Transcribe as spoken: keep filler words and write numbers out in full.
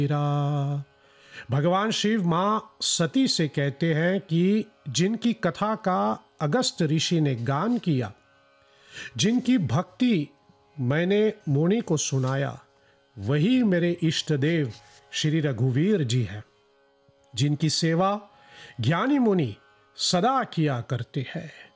रा। भगवान शिव माँ सती से कहते हैं कि जिनकी कथा का अगस्त ऋषि ने गान किया, जिनकी भक्ति मैंने मुनि को सुनाया, वही मेरे इष्ट देव श्री रघुवीर जी हैं, जिनकी सेवा ज्ञानी मुनि सदा किया करते हैं।